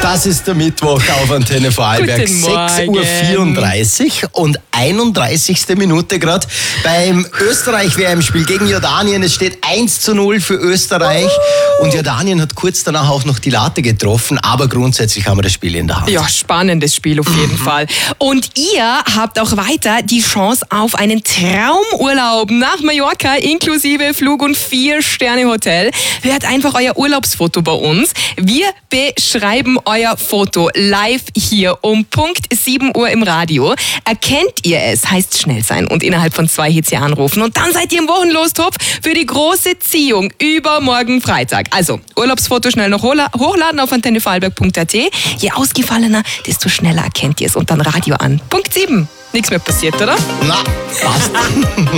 Das ist der Mittwoch auf Antenne Vorarlberg. 6:34 Uhr und 31. Minute gerade beim Österreich-WM-Spiel gegen Jordanien. Es steht 1:0 für Österreich und Jordanien hat kurz danach auch noch die Latte getroffen, aber grundsätzlich haben wir das Spiel in der Hand. Ja, spannendes Spiel auf jeden Fall. Und ihr habt auch weiter die Chance auf einen Traumurlaub nach Mallorca inklusive Flug- und 4-Sterne-Hotel. Hört einfach euer Urlaubsfoto bei uns. Wir beschreiben euer Foto live hier um Punkt 7 Uhr im Radio. Erkennt ihr es, heißt schnell sein und innerhalb von 2 Hits hier anrufen. Und dann seid ihr im Wochenlostopf für die große Ziehung übermorgen Freitag. Also Urlaubsfoto schnell noch hochladen auf antennevorarlberg.at. Je ausgefallener, desto schneller erkennt ihr es. Und dann Radio an. Punkt 7. Nichts mehr passiert, oder? Na, passt.